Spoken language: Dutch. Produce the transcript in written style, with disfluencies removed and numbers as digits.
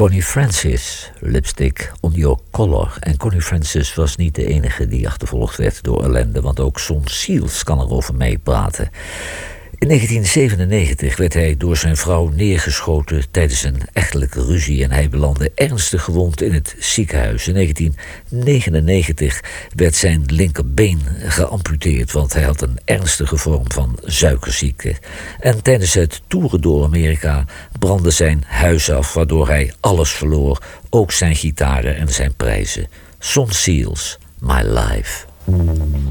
Connie Francis, Lipstick on Your Collar. En Connie Francis was niet de enige die achtervolgd werd door ellende, want ook Son Seals kan erover meepraten. In 1997 werd hij door zijn vrouw neergeschoten tijdens een echtelijke ruzie en hij belandde ernstig gewond in het ziekenhuis. In 1999 werd zijn linkerbeen geamputeerd, want hij had een ernstige vorm van suikerziekte. En tijdens het toeren door Amerika brandde zijn huis af, waardoor hij alles verloor, ook zijn gitaren en zijn prijzen. Son Seals, My Life.